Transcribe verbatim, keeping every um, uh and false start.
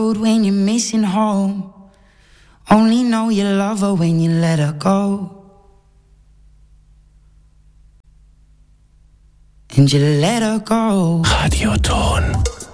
When you're missing home, only know you love her when you let her go. And you let her go. Radioton.